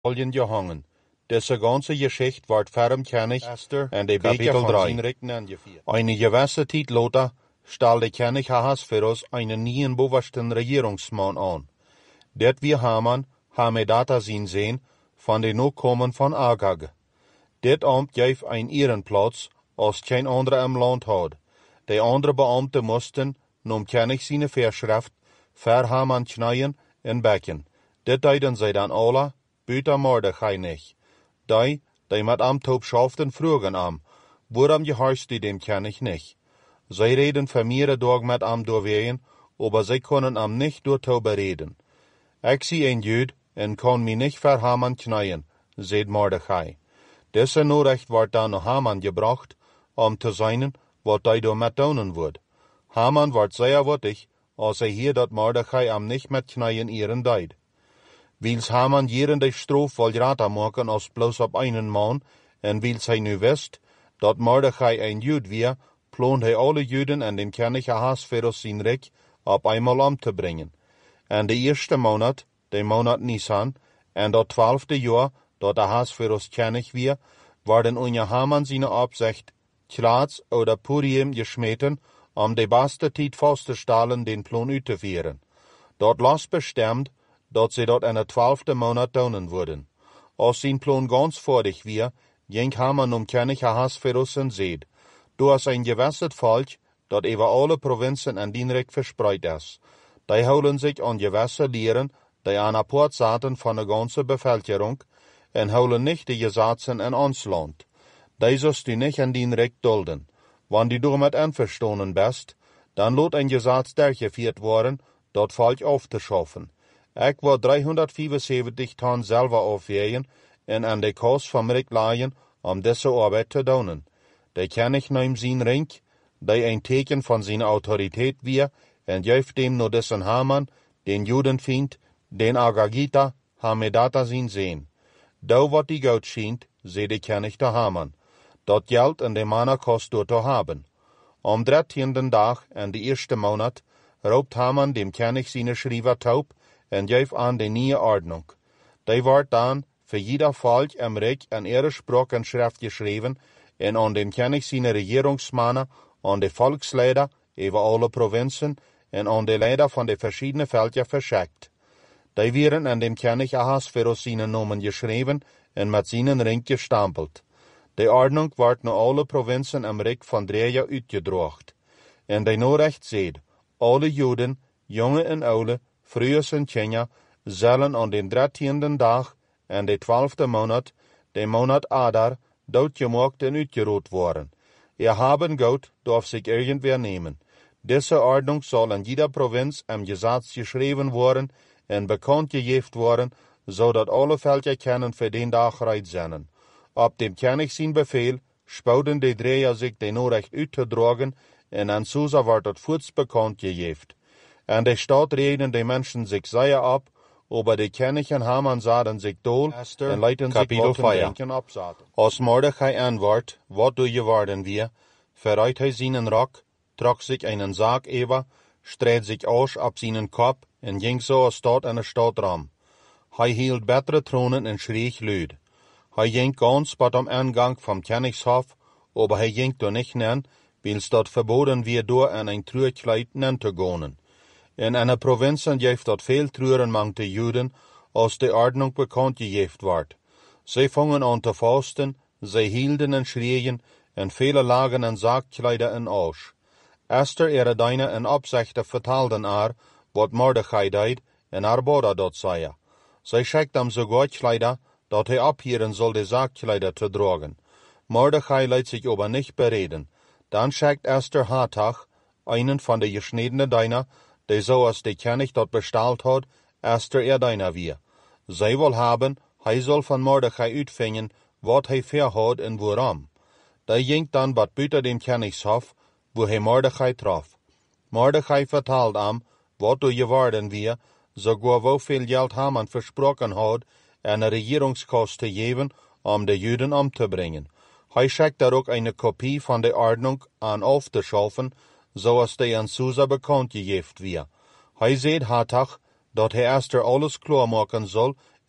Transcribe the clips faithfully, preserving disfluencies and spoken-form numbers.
Oljen gehangen. Deze ganze Geschichte wordt vermkennig en de beetje van zijn Richten angeviert. Eine gewisse Zeit later stellte König Ahasverus einen neuen bewussten Regierungsmann an. Det wir Haman Hamedata sein sehen von den Nachkommen von Agag. Dit Amt gaf ein Ehrenplatz, als kein anderer im Land had. Die andere Beamte mussten, nom König seine Verschrift, für Haman knien en bekken. Dit deiden zij dan alle, buiten Mordechai nicht. Die, die mit am Taub schaften, frugen am, worum gehorchst du dem König nicht? Zij reden für mehrere Tage mit am doorween, aber zij können am nicht door Taube reden. Ich zie ein Jud, en kann mich nicht für Haman knien, seht Mordechai. Diese Nachricht wordt dan nach Haman gebracht, um zu sein, wat hij door met doen wordt. Haman wordt sehr wuttig, als hij hier dat Mordechai am nicht met knien ihren deed. Wils Haman jeren de stroof wil rata maken als bloos op einen man, en wils hij nu wist, dat Mordechai ein Jud weer, plant hij alle Juden en den König Ahasverus zijn rijk op einmal om te brengen. En de eerste maand, de maand Nisan, en dat twaalfde jaar, dat Ahasverus König weer, worden unter Haman seine Absicht, Klaats oder Purim geschmeten, um de beste tijd vast te stellen den Plan uit te vieren. Dat las bestemd, dat sie dort in der twaalfde Monat doen würden. Als sein Plan ganz fertig war, ging Haman um König Ahasverus en seed. Du hast ein gewisses Volk, dat über alle Provinzen en dienrijk verspreid is. Die houden sich an gewisse Lehren, die an apart zaten von der ganzen Bevölkerung, en houden nicht die Gesetze in ons Land. Die sollst du nicht an dienrijk dulden. Wann du damit einverstanden bist, dann lot ein Gesetz durchgeführt worden, dat Volk aufzuschaffen. Ich war dreihundertvierundzeventig Tonnen selber aufwägen en an de Kost vom Rick leihen, um diese Arbeit zu doen. Der König nahm sein Ring, die ein Teken von seiner Autorität wir, en gaf dem nur dessen Haman, den Judenfeind, den Agagita, Hamedata sein sehen. Da wat die Goud schient, seh de König der Haman. Dat Geld in de Mana kost door te haben. Am dertienden Tag, en de eerste Monat, raubt Haman dem König seine Schreiber taub, en gaf an de nieuwe Ordnung. Die wordt dan für jeder Volk im Reich in ihre Sprache en Schrift geschrieben, en an dem König seine Regierungsmänner, an de Volksleider über alle Provinzen, en an de Leider von de verschiedenen Völker verschickt. Die werden an dem König Ahasverus seine Namen geschrieben en mit seinen Ring gestampelt. Die Ordnung wordt naar alle Provinzen im Reich von Dreja uitgedracht. En die Nachricht seht, alle Juden, jonge en oude, frühes en Kinder, zullen an den dertienden Tag en de twaalfde Monat, de Monat Adar, doodgemaakt en uitgeroot worden. Ihr haben Gott darf sich irgendwer nehmen. Diese Ordnung soll in jeder Provinz im Gesetz geschrieben worden en bekannt gegeben worden, zodat alle Völker kennen für den Tag reit zijn. Op dem König zijn Befehl spouden de Dreher sich de Nachricht uitgedragen en an Susa wordt het voorts bekannt gegeben. En de Stadt reden de Menschen sich sehr ab, aber de König en Haman zaden sich dol en leiten sich wat te denken abzaten. Als Mordechai antwoord, wat du geworden wir, verreit hij seinen Rock, trok sich einen Sarg über, street sich aus ab seinen Kopf en ging so als Stadt in de Stadtraum. Hij hield bittere Tronen en schrie luid. Hij ging ganz bei am Eingang vom Königshof, aber hij ging doch nicht nen, wils dort verboten wir door in ein Trüerkleid nen te gehen. In einer Provinz geeft dort veel Trüren mang de Juden, als de Ordnung bekannt gegeben wordt. Sie fangen an te fasten, sie hielden en schrien, en viele lagen en Sargkleider in Aus. Esther ihre deine en opzichte vertelden haar, wat Mordechai deed, en haar boda dort zei. Zij schickt hem sogar Kleider, dat hij abhieren soll de Sargkleider te dragen. Mordechai leidt sich aber nicht bereden. Dann schickt Esther Hatach, einen von de geschnittene Deiner, de so als de König dort bestellt hat, Esther ihr Deiner wir. Zij will haben, hij soll von Mordechai uitvingen, wat hij verhat en woran. Die ging dann bat buiten dem Königshof, wo hij Mordechai traf. Mordechai vertelt am, wat du geworden wir, sogar woveel Geld Haman versprochen hat, eine Regierungskost te geben, um de Juden umzubringen. Hij schickt daar ook eine Kopie von der Ordnung an aufzuschaffen, so als die an Susa bekannt gegeben wird. Hij seht Hatach, dat hij Esther alles klar machen soll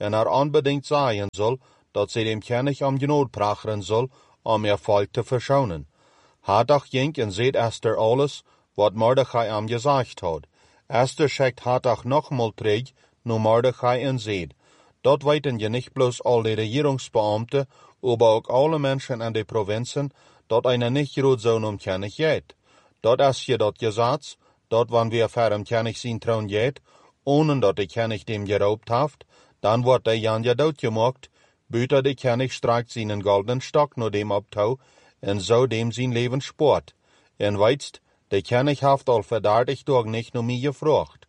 en er unbedingt sagen soll, dat sie dem König am Genot prachen soll, om ihr Volk te verschonen. Hadach jink en seht Esther alles, wat Mordechai am gesagt had. Esther schickt Hadach nochmal terug, nu Mordechai en seht. Dat weten je nicht bloß all die Regierungsbeamte, aber auch alle Menschen in die Provinzen, dat eine nicht groot zo'n om König geht. Dat is je dat gesagt, dat wann wir für dem König sein Thron geht, ohne dat der König dem geraubt haft, dann wird der Jan ja dood gemacht, büter der König streikt seinen goldenen Stock nur dem abtau, en so dem sein Leben sport. En weitst, der König haft al verdaardig doch nicht nur mir gefragt.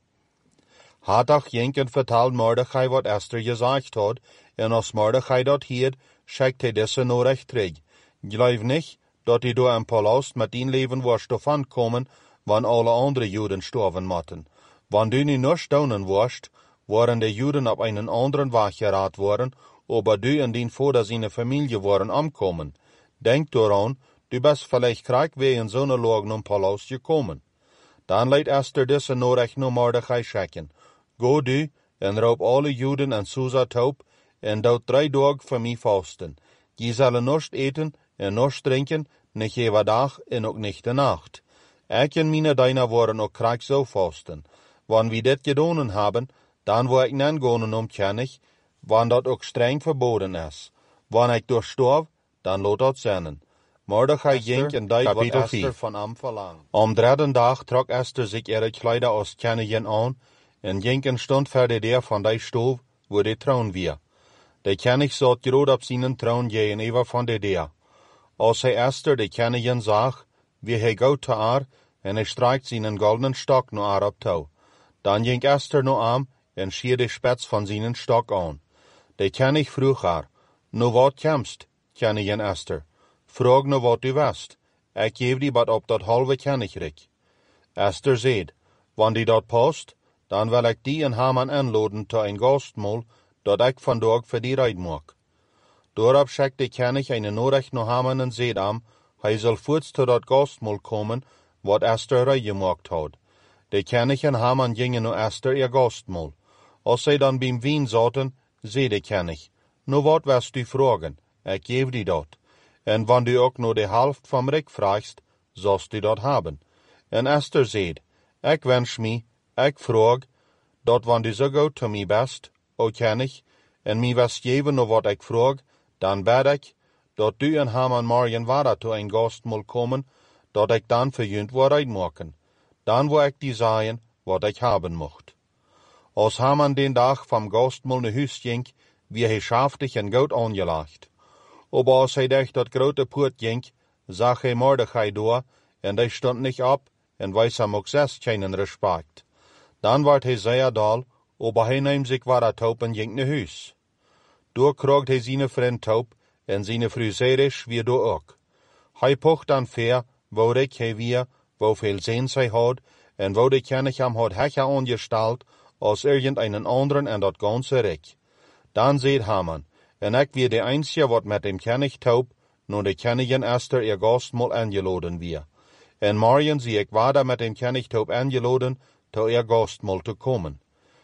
Hadach jenken vertalt Mordechai wat Esther gesagt hat, en als Mordechai dat hiert, schickt hij disse nur recht terug. Geloof nicht, dat die door een palast met die leven worst davon kommen, wann alle andere Juden sterven motten. Wann du nu nur staunen worst, waren die Juden op einen anderen Weg geraten worden, aber du en die Vater seine Familie waren ankommen. Denk daran, du bist vielleicht krank wegen so einer Lage um Palast gekommen. Dann leidt Esther disse nur recht nur Mordechai schicken. Go du, en raub alle Juden en Susa taub, en dout drei Tage voor mij fasten. Je zullen nicht eten en nicht trinken, nicht jeder dag en ook nicht de nacht. Ik en meine Deiner waren ook krank so fasten. Wann wir dit gedonen haben, dann wo ik nen gonen um König, wann dat ook streng verboden is. Wann ik durchstorf, dann lot dat zinnen. Mordechai ging en deed wat Esther van hem verlangt. Am dritten dag trok Esther zich ihre Kleider aus Königin an, en ging en stond voor de deur van die stoof, wo de troon weer. De König zat groot op zijn troon gegenüber van de deur. Als hij Esther de Königin zag, wie hij gaat te haar, en hij streikt zijn goldenen stok naar haar op touw. Dan ging Esther naar hem, en schier de spets van zijn stok aan. De König vroeg haar, nu wat komst, Königin Esther? Vraag nu wat u wist. Ik geef die wat op dat halve Königreich. Esther zeid, wann die dat past, dan wil ik die en Haman inladen te een gastmaal, dat ik vandaag voor die reid mag. Daarop schickt de König een Nachricht naar Haman en zeid hem, hij zal voorts te dat gastmaal komen, wat Esther reid gemaakt had. De König en Haman gingen naar Esther ihr gastmaal. Als zij dan beim Wien zaten, zei de König, nu wat wirst du vragen, ik geef die dat. En wann du ook nur de Hälfte vom Reich fragst, sollst du dat haben. En Esther zeid, ik wens mi, ik vraag, dat wann du so goed te mij best, o König, en mi was geven nur wat ik vraag, dan bid ik, dat du en Haman morgen wieder to een gastmaal komen, dat ik dan verjunt wat uitmaken. Dan wil ik die zeggen, wat ik haben mocht. Als Haman den Dag vom gastmaal naar huis ging, wie hij schaftig en goed aangelegd. Aber als hij durch dat grote poort ging, zag hij Mordechai door, en hij stond niet op, en wees hem ook zelfs geen respect. Dan werd hij zeer dal, aber hij neemt zich weer taub en ging naar huis. Door kroegt hij zijn vriend taub, en zijn vrouw zeerisch weer door ook. Hij pocht dan ver, wo rijk hij weer, wo veel zin zij had, en wo de König hem had hecher aangesteld, als irgendeinen anderen en dat ganze rijk. Dan zeid Haman, en ik weer de einzige wat met dem König taub, nur de Königin Esther ihr gastmaal eingeladen weer. En morgen zie ik wieder met dem König taub eingeladen, to ihr gastmaal te komen.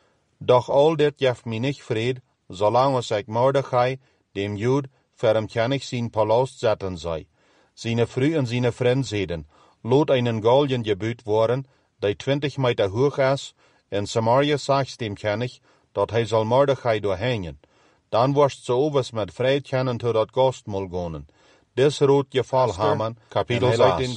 Doch all dit geeft mij niet vrede, zolang als ik Mordechai, dem Jud, voor dem König zijn palast zetten zij. Seine vrouw en seine vriend zeiden, laat einen Galgen gebuut worden, die twintig meter hoog is, en Samaria zegt dem König, dat hij zal Mordechai doorhängen. Dan worst zo overs met vrijheid kunnen to dat gastmaal gaan. Dis rood geval Haman, kapitel zes.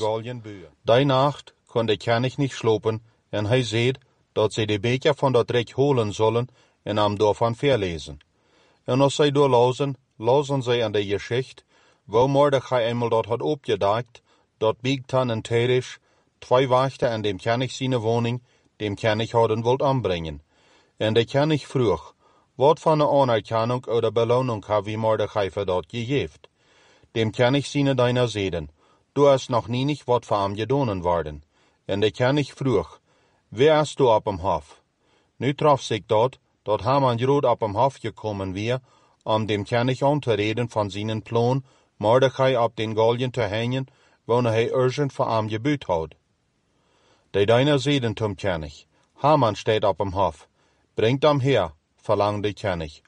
Die Nacht kon de König nicht slopen, en hij zeid, dat zij de beker van dat rijk holen zullen, en am daarvan verlezen. En als zij doorlozen, lozen zij aan de geschicht, wo Mordechai eenmaal dat had opgedakt, dat biegt dan en Teresh, twee wachten aan dem König seine woning, dem König hadden wilt aanbrengen. En de König vroeg, wat van een anerkennung oder belohnung heb wie Mordechai voor dat gegeven? Dem König seine Diener zeiden, du hast noch nie nicht wat voor hem gedonen worden. En de König vroeg, wer ist du op hem Hof? Nu trof zich dat, dat Haman groot op hem Hof gekommen weer, om dem König aan te reden van zijn plan, Mordechai op den Galgen te hängen, wanneer hij urgent voor hem gebuut had. De Diener zeiden zum König, Haman steht op hem Hof, bringt hem her, verlangde de König.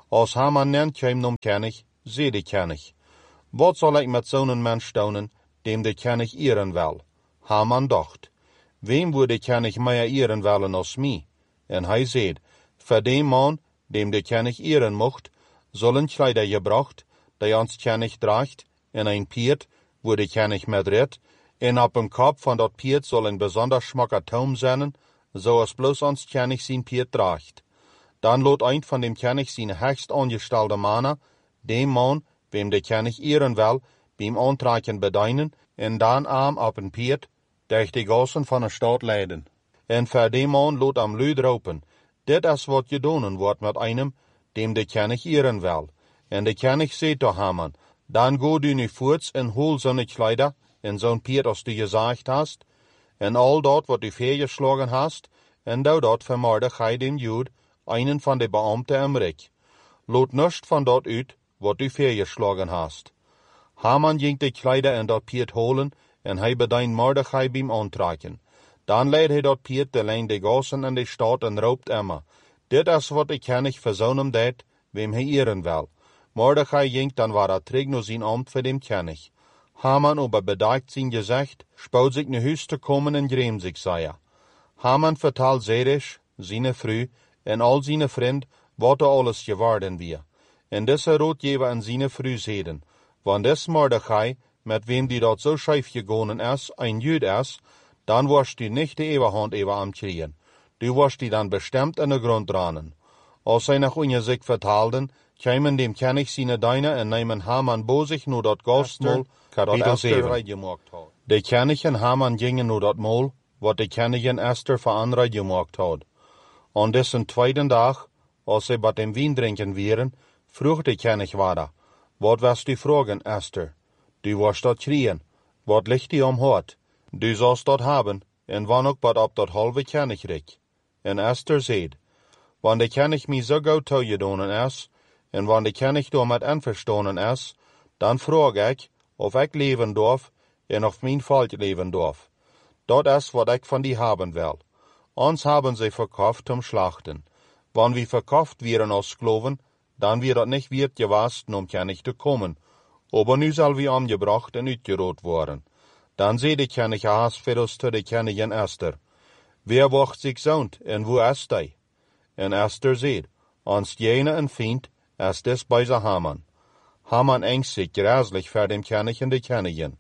Als Haman nennt kwam nom König, zei de König, wat zal ik met zo'n mens doen, dem de König ehren wil? Haman dacht, wem würde de König mehr ehren willen als mij? En hij zei, für den man, dem de König ehren mocht, sollen Kleider gebracht, die ans König draagt, en ein Piet, wo de König met redt, en op dem Kopf van dat Piet soll ein besonders schmacker Taum sein, so als bloß ans König sein Piet draagt. Dann lot ein von dem König seine höchst angestellte Männer, dem Mann, wem de König ehren will, beim Antragen bedeinen, en dann arm op een Piet, durch die Gassen van de Stadt leiden. En für dem Mann lot am Lüd ropen, dit is wat gedonen wordt met einem, dem de König ehren will. En de König zei to Haman, dan go du nu voorts en hol zo'n Kleider, en zo'n Piet als du gesagt hast, en al dat wat du vergeschlagen hast, en doe dat voor Mordechai dem Jud, einen van de Beamten im Reich. Lot nichts van dat uit, wat du vergeschlagen hast. Haman ging de Kleider en dat Piet holen, en hij bedein Mordechai beim Antragen. Dan leid hij dat Piet de lijn de gassen en de stad en roopt immer. Dit is wat de König voor zo'n deed, wem hij ehren wil. Mordechai ging dan waar er terug naar zijn amt voor dem König. Haman aber bedacht zijn gezicht, spout zich naar huis te komen en greem zich, zei er. Haman vertelt Zeresh, zijn vrouw, en al zijn vriend, wat er alles geworden weer. En deze roodgever en zijn vrouw zeiden, want des Mordechai, met wem die dat zo scheif gegonen is, ein Jud is, dan was die nicht de Eberhand über am kriegen. Du was die dan bestimmt in de grond ranen. Als zij nach unje sich vertaalden, kämen dem König seine Deine en nemen Haman bo sich nur dat Gastmahl, Kapitel sieben. De König en Haman gingen nur dat Mahl, wat de Königin Esther veranreit gemacht had. An dessen tweiten Dag, als sie bei dem Wein trinken wären, vroeg de König weiter, wat was du fragen, Esther? Du warst dort kriegen, wat liegt die am Hort? Du sollst dort haben, en wann ook bad op dat halve Königreich. En Esther zeid, wann de König mi so gauw toegedonen is, en wann de König damit einverstanden is, dan vraag ik, of ik leven darf, en of mijn volk leven darf. Dat is wat ik van die haben will. Ons haben sie verkauft zum Schlachten. Wann wir verkauft wären als Sklaven, dann wir dat nicht wird gewast, um König zu kommen. Aber nu soll wir umgebracht en uitgerot worden. Dan zei de König Ahasverus zu de Königin Esther, wer wacht sich zond, en wo ist hij? En Esther zei, ans jene en Feind, ist des bei Haman. Haman ängst sich gräslich vor dem König und de Königin.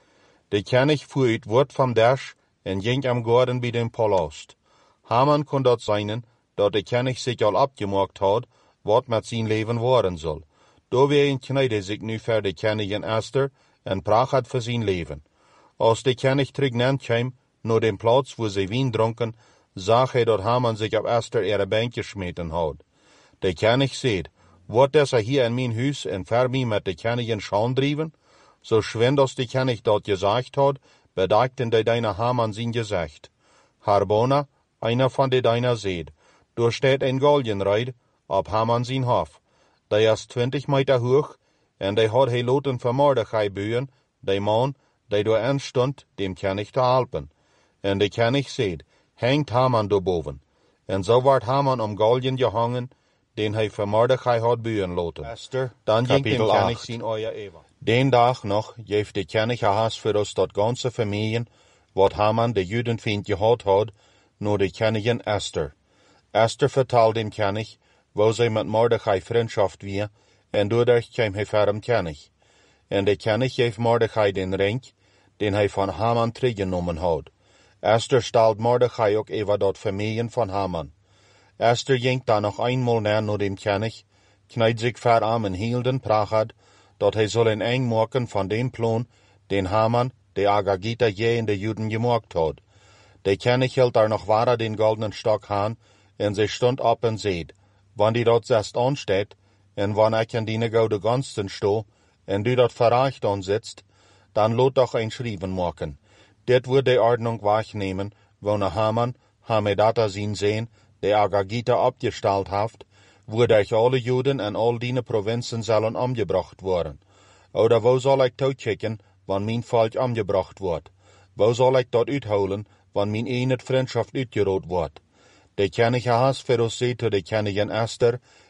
De König fuhr uit Wort vom Dash en ging am Garten bei dem Palast. Haman kon dat zijn, dat de König sich al abgemacht had, wat met zijn leven worden soll. Doorheen kneide sich nu voor de Königin Esther en prach had voor zijn leven. Als de König terug kwam, naar dem Platz, wo sie Wein dronken, zag hij dat Haman sich op Esther ihre Bank geschmeten had. De König zei, wat is er hier in mijn huis en ver mij met de Königin schauen driven? So schwind als de König dat gesagt had, bedachten de deine Haman zijn gezicht. Harbona, einer von de deiner seed, door steht ein Galgenreid, op Haman zijn hof. Die is twintig meter hoog, en die had hij loten voor Mordechai buien, die man, die door aanstond, dem König te helpen. En de König zei, hangt Haman daarboven. En zo werd Haman om Galgen gehangen, den hij voor Mordechai had buien loten. Esther, dan ging dem König zijn oja Eva. Den dag nog geeft de König Ahasverus dat ganze familien, wat Haman de Judenfeind gehad had, naar de Königin Esther. Esther vertelt dem König, wo sie mit Mordechai Freundschaft wie, en doordat kwam hij voor hem König. En de König geeft Mordechai den ring, den hij van Haman teruggenomen had. Esther stelt Mordechai ook over dat familien van Haman. Esther ging dan nog eenmaal naar naar dem König, kneid zich voor hem en hielden prachad, dat hij zal een eng maken van dem plan, den Haman, de Agagita je in de Juden gemaakt had. De König hield daar nog ware den goldenen stok aan, en ze stond op en zeid, wann die dat zest aansteht, en wann ik in die gouden gansten sto, en du dat verreicht ansitzt, dan lot doch ein Schreiben maken. Dit wordt de Ordnung wahrnehmen, wanneer Haman, Hamedata zien sehen, de Agagita abgestalt haft, wodurch alle Juden en al die Provinzen zullen umgebracht worden. Oder wo soll ik toekicken, wann mijn volk umgebracht wordt? Wo soll ik dat uitholen, wann mijn eenheid vriendschaft uitgeroot wordt? De König Ahasverus zei to de Königin Esther,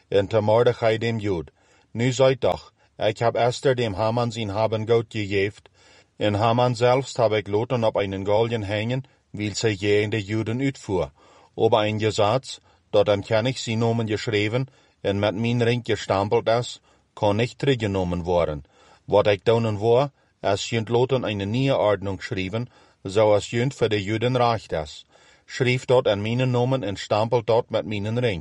en te Mordechai dem Jud, nu seid doch, ich hab Esther dem Haman sein Haben Gott gegeft, en Haman selbst hab ich loten op einen Galgen hängen, weil sie je in de Juden uitfuhr, aber ein Gesetz, dort am König sie Nomen geschrieben, en mit min Ring gestampelt is, kann nicht zurückgenommen worden. Wat ich donen war, es jünt loten eine neue Ordnung schrieben, so es jünt für de Juden reicht is. Schrieb dort an meinen Nomen en stampelt dort mit meinen Ring.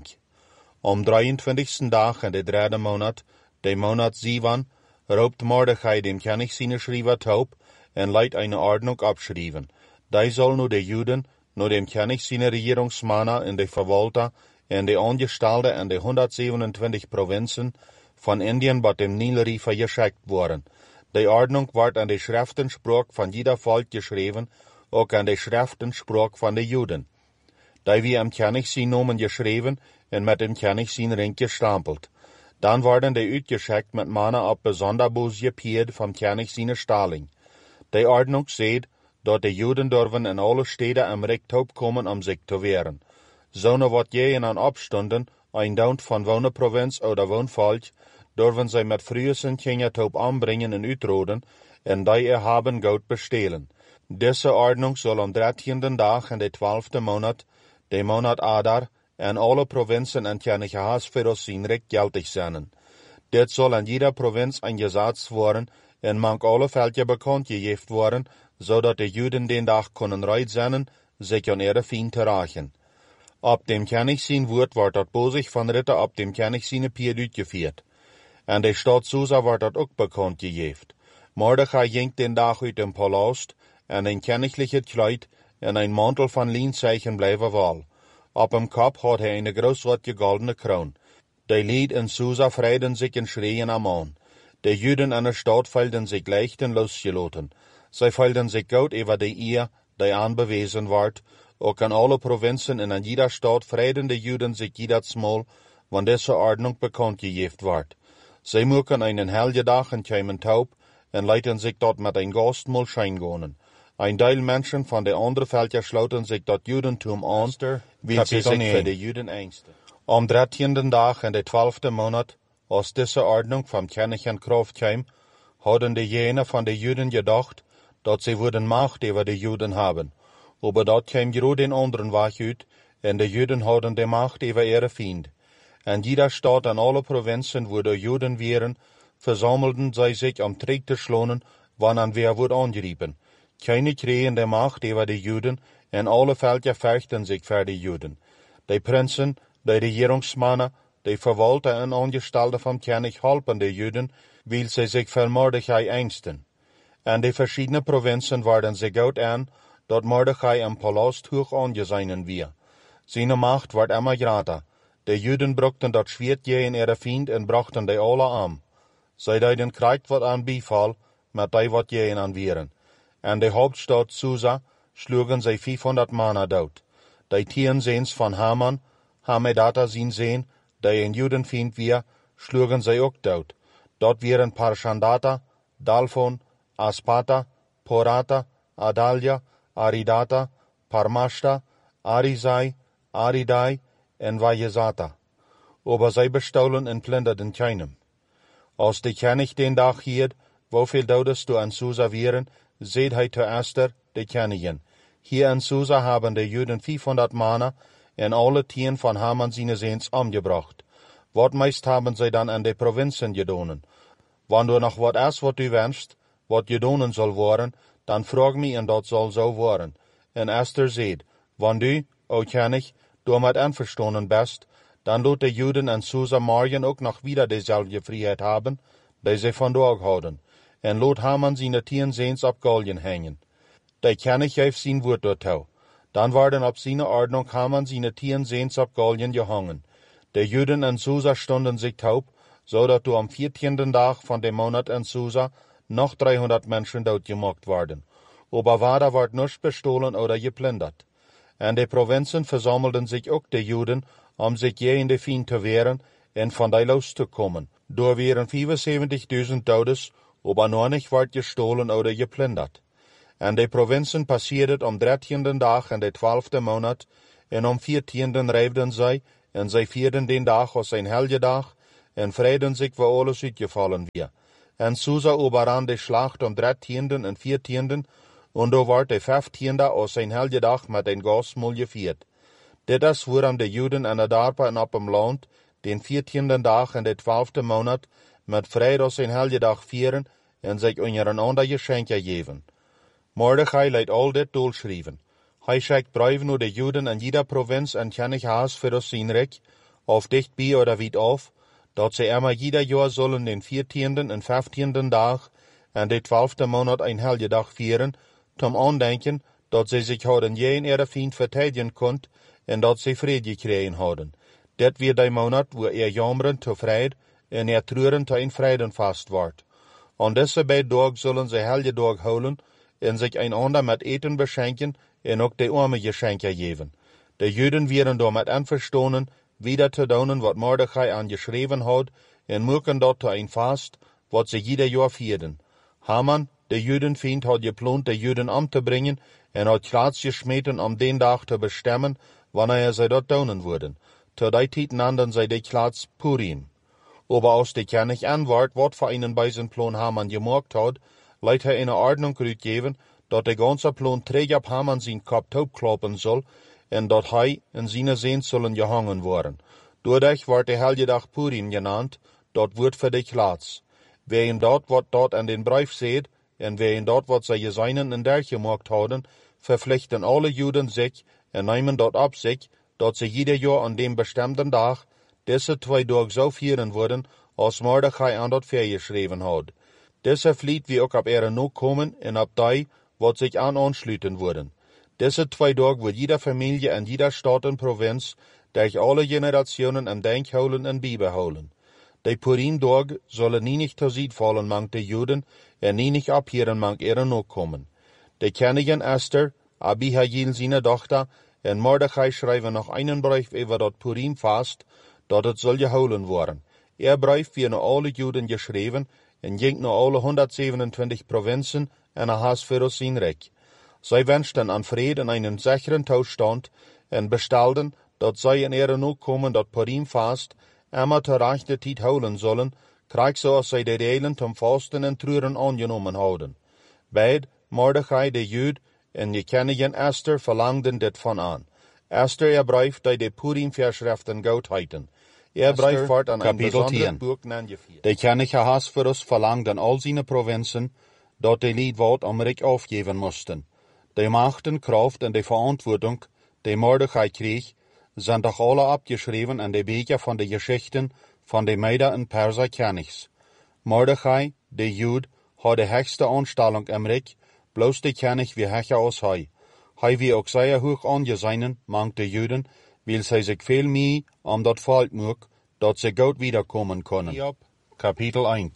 Am drieëntwintigsten Tag in de derde Monat, de Monat Sivan, roopt Mordechai dem König seine Schreiber taub en leidt eine Ordnung abschrieben. Die soll nu de Juden, nu dem König seine Regierungsmänner in de Verwalter en de Angestellte in de hundertsiebenundzwanzig Provinzen von Indien bat dem Nilrifer geschickt worden. Die Ordnung ward an de Schriftensprach von jeder Volk geschrieben, auch an de Schriftensprach von de Juden. Die wie am König sie Nomen geschrieben en mit dem König sein Ring gestampelt. Dann worden die uitgeschickt mit Mana ab besonderbos gepierd vom König seine Stalling. Die Ordnung seht, dat de Juden dürfen in alle Städte am Recht kommen, um sich zu wehren. So ne wat je in an Abstunden, ein Daunt von wone Provinz oder Wohnvolk, dürfen sie mit frühesten Kindertaub anbringen und uitroden, en die ihr haben Gold bestehlen. Diese Ordnung soll am dertienden Tag in de twaalfde Monat, de Monat Adar, en alle Provinzen en König Ahasveros sein Recht geltig sein. Dit soll in jeder Provinz ein Gesetz worden, en mank alle Völker bekannt gegeft worden, zodat de Juden den Tag können reit sein, sich an ihre Feinde rachen. Ab dem König sein Wort ward dat bosig von Ritter ab dem König seine Pied uitgeführt. En de Stadt Susa ward dat ook bekannt gegeft. Mordechai ging den Tag uit dem Palast, en ein königliche Kleid, en ein Mantel von Lienzeichen bleiben wahl. Ab dem Kopf hat er eine großartige goldene Kroon. Die Lied in Susa freiden sich in Schreien am Mann. Die Juden an der Stadt feilden sich leicht und losgeloten. Sie feilden sich gut über die Ehe, die anbewiesen ward. Auch in alle Provinzen und in jeder Stadt freiden die Juden sich jedes Mal, wenn diese Ordnung bekannt gegeben ward. Sie mucken einen Helgetag und kämen taub und leiten sich dort mit ein Gastmahl scheingehen. Ein Teil Menschen von der anderen Völker schloten sich dort Judentum an, weil sie sich für die Juden ängsten. Am dertienden Tag in der zwölften Monat, als diese Ordnung vom König in Kraft kam, hatten die jene von den Juden gedacht, dass sie würden Macht über die Juden haben. Aber dort kam gerade den anderen Weg ut, und die Juden hatten die Macht über ihre Feinde. In jeder Stadt und alle Provinzen, wo die Juden wären, versammelten sie sich am Trick zu schlagen, wann an wer wurde angerieben. Keine kriegen die Macht über die Juden, und alle Völker fürchten sich für die Juden. Die Prinzen, die Regierungsmänner, die Verwalter und Angestellte vom König halfen die Juden, weil sie sich für Mordechai ängsten. In die verschiedenen Provinzen waren sie gut an, dass Mordechai im Palast hoch angesehen wird. Seine Macht ward immer größer. Die Juden brachten das Schwert je in ihre Feind und brachten die alle an. Sie deuten Krieg wat an Bifall, mit die wat je in an vieren. In die Hauptstadt Susa schlugen sie vierhundert Männer dort. Die Tierensehns von Haman, Hamedata sin sehen, die ein Judenfeind wir, schlugen sie auch dort. Dort wären Parshandata, Dalphon, Aspata, Porata, Adalia, Aridata, Parmashta, Arisai, Aridai und Vayesata. Aber sie bestahlen und plünderten keinem. Als die König den Tag hielt, wofür daudest du an Susa wären, seht he zu Esther, die Königin. Hier in Susa haben die Juden vierhundert Männer und alle Tieren von Haman seine Sehns umgebracht. Wat meist haben sie dann an die Provinzen gedonen. Wenn du noch wat ist, wat du wünschst, wat gedonen soll worden, dann frag mich und dat soll so worden. Und Esther seht, wenn du, o König, du mit einverstanden bist, dann lot die Juden in Susa morgen auch noch wieder dieselbe Freiheit haben, die sie von dort haben. Und lot Haman seine Tieren sehens ab Galgen hängen. Der König heeft sein Wort dortau. Dann waren ab seiner Ordnung Haman seine Tieren sehens ab Galgen gehangen. Die Juden in Susa stunden sich taub, so dass du am vierzehnten Tag von dem Monat in Susa noch dreihundert Menschen dort gemacht worden. Aber weiter ward nichts bestohlen oder geplündert. In die Provinzen versammelten sich auch die Juden, um sich gegen die Feind zu wehren und von da loszukommen. Da wären vierundsiebzigtausend Todes, aber noch nicht ward gestohlen oder geplündert. In die Provinzen passiertet am dertienden Tag in der zwölften Monat, und am vierzehnten reibten sie, en zij vierden den dag als een helgedag, en vreden zich waar alles uitgefallen weer. En Susa overran de slacht om dertienden en viertienden, en do wordt de vijftiende als een helgedag met een gospel gevierd. Dit is waarom de Juden en de dorpen op hem land den viertienden dag en de twaalfde maand met vrede als een helgedag vieren en zich onder een ander geschenken geven. Mordechai leidt al dit doelschrijven. Hij schickt brieven naar de Juden in jeder provincie en kennig haas voor ons zijn rijk, of dichtbij oder weit af, dat ze immer jeder jaar zullen den viertienden en vijftienden dag en de twaalfde maand een helgedag vieren, zum aandenken dat ze zich hadden geen ihre Feind verteidigen kunt en dat ze vrede gekregen hadden. Dit weer de maand waar er jammeren te vrede en er treuren te een vredenfast wordt. Aan deze beide dagen zullen ze helgedag houden en zich einander met eten beschenken en ook de arme geschenken geven. De Juden werden daarmee einverstanden, wieder te doen wat Mordechai aangeschreven had, en maken dat te een vast, wat ze ieder jaar vierden. Haman, de Judenfeind, had geplant de Juden om te brengen en had klaats gesmeten om den dag te bestemmen, wanneer ze dat doen würden. Te die tijd nannten zij de klaats Purim. Aber aus de kennig antwoord wat voor einen bij zijn plan Haman gemaakt had, leidt hij een ordnung uitgeven, dat de ganze plan träg op Haman zijn kop kloppen zal, en dat hij en zijn zeen zullen gehangen worden. Doordat wordt de helgedag Purim genannt, dat wordt voor de klaats. Wegen dat wat dort an den brief steht, en wegen dat wat zij gezeinen en der gemaakt hadden, verpflichten alle Juden zich en nemen dat op zich, dat ze jeder jaar an dem bestimmten dag deze twee dagen zo vieren worden, als Mordechai aan dat vergeschreven had. Deze vliet wie ook op ihre nog komen en op die wat zich aan aansluiten worden. Deze twee dagen wordt jeder Familie en jeder Staat en Provinz durch alle Generationen im Denk houden en bijbehouden. De Purim-Dag zullen nie nicht te ziet vallen mang de Juden en nie nicht abhieren mang ihre Nachkommen. De Königin Esther, Abihail seine Tochter, en Mordechai schreiben noch einen Brief über dat Purim fast, dat het soll gehouden worden. Er Brief wird naar alle Juden geschreven en ging naar alle hundertzevenentwintig Provinzen en er has für uns sein Reich. Zij wünschten an Frieden in einen sicheren Toestand en bestelden, dat zij in ihre Nachkommen dat Purim fast immer ter rechte tijd houden zullen, krijg zoals zij de delen zum Fasten en Treuren aangenommen houden. Beid, Mordechai de Jood en de Königin Esther verlangden dit van aan. Esther er Brief die de Purim-Verschriften goed heiten. Er Brief wordt aan een besonderes boek nangevierd. De König Ahasverus verlangde an al zijn provinzen, dat de lied wat om Rijk aufgeven moesten. De machten, kracht en de verantwoording, die Mordechai kreeg, zijn doch alle abgeschreven in de Bücher van de Geschichten van de Meder en Perser Königs. Mordechai, de Jood, had de höchste Anstellung im Rijk, bloß de König wie höher als hij. Hij wie ook sehr hoch angesehen, mang de Juden, weil zij zich veel meer om dat Volk moek, dat ze goed wiederkommen können. Hiob, Kapitel eins.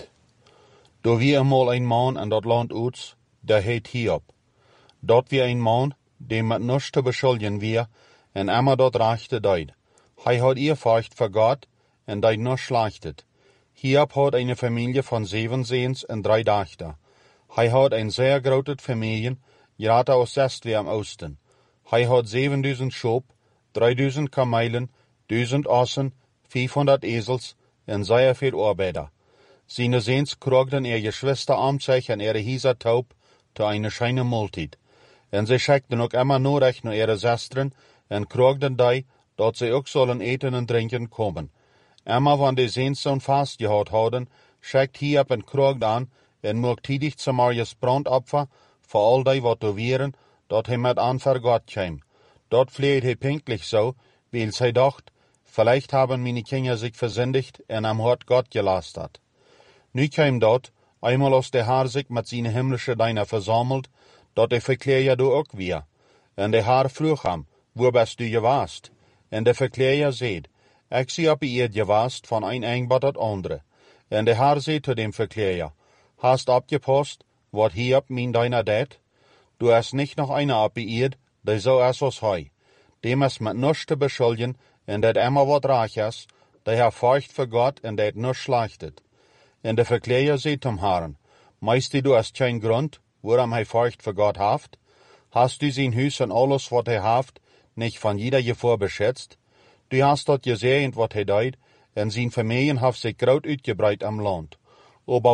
Do wie eenmaal een man in dat land Uts, der heet Hiob. Dat wie een man, dem met nichts te beschuldigen wie, en immer dat rechte deed. Hij had eerfurcht voor God, en deed nichts schlechtet. Hiob had eine Familie van zeven Sehens en drei Dachter. Hij had een sehr grote Familie, gerade aus Westweer im Osten. Hij had zevenduizend Schop, drieduizend Kamelen, duizend Ossen, vijfhonderd Esels en sehr veel Arbeiter. Seine Sehens krogden ihre Geschwister am sich en ihre Hieser taub zu einer scheine Multit. En sie schickten ook immer Nachricht naar ihre Schwestern en krogden die, dat sie ook sollen eten en drinken kommen. Immer wann die Sehens zo'n Fast gehad hadden, schickt Hiob en krogt an en mocht tidig zum Marius Brandopfer voor al die wat er wieren, dat hij met aan voor God kwam. Dat vleed hij pinklich so, weil zij dacht, vielleicht haben meine Kinder sich versündigt en am Hort Gott gelastert. Nu kwam dat, einmal aus der Haar sich mit seine himmlische Deiner versammelt, dat de Verkläger du ook weer. En de Haar vroeg hem, wo bist du gewaast? En de Verkläger zeid, ik zie op ihr gewaast van een engbad tot andere. En de Haar zeid zu dem Verkläger, hast abgepasst, wat Hiob min Deiner deed? Du hast nicht noch einer abgeirrt, die so ist als hij. Dem ist mit nichts te beschuldigen, en dat immer wat reich is, die er furcht voor Gott en dat nichts schlechtet. En de Verkläger zeid zum Herrn, meist du hast kein Grund, waarom hij furcht voor Gott haft? Hast du sein Hus en alles, wat hij haft, nicht von jeder Gefahr beschützt? Du hast dort gesehen, wat hij deed, en zijn familie heeft zich groot uitgebreid am Land. Aber